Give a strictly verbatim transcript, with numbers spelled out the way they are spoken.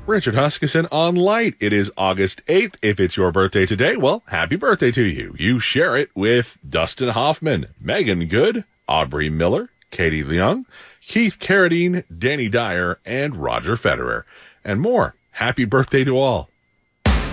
Richard Huskisson on Light. It is August eighth. If it's your birthday today, well, happy birthday to you. You share it with Dustin Hoffman, Megan Good, Aubrey Miller, Katie Leung, Keith Carradine, Danny Dyer, and Roger Federer, and more. Happy birthday to all.